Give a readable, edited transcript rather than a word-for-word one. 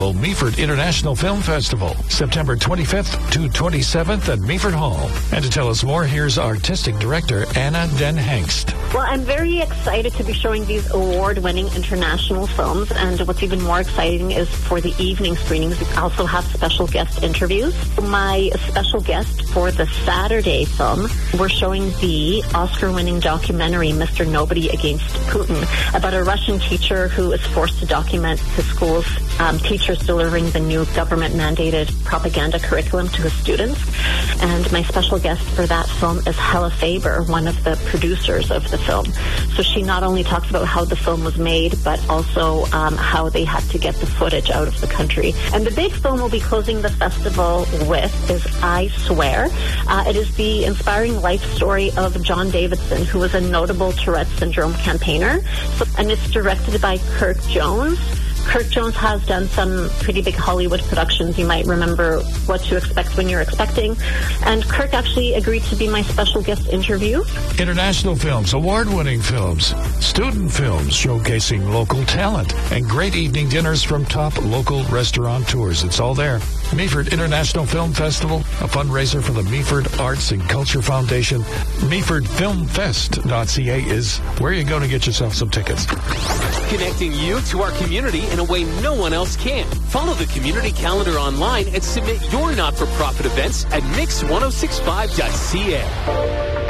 Meaford International Film Festival, September 25th to 27th at Meaford Hall. And to tell us more, here's Artistic Director Anna Den Hengst. Well, I'm very excited to be showing these award-winning international films, and what's even more exciting is for the evening screenings, we also have special guest interviews. My special guest for the Saturday film, we're showing the Oscar-winning documentary, Mr. Nobody Against Putin, about a Russian teacher who is forced to document his school's teachers delivering the new government-mandated propaganda curriculum to his students. And my special guest for that film is Hella Faber, one of the producers of the film. So she not only talks about how the film was made, but also how they had to get the footage out of the country. And the big film we'll be closing the festival with is I Swear. It is the inspiring life story of John Davidson, who was a notable Tourette syndrome campaigner. And it's directed by Kirk Jones. Kirk Jones has done some pretty big Hollywood productions. You might remember What to Expect When You're Expecting. And Kirk actually agreed to be my special guest interview. International films, award-winning films, student films showcasing local talent, and great evening dinners from top local restaurateurs. It's all there. Meaford International Film Festival, a fundraiser for the Meaford Arts and Culture Foundation. MeafordFilmFest.ca is where you go to get yourself some tickets. Connecting you to our community in a way no one else can. Follow the community calendar online and submit your not-for-profit events at mix1065.ca.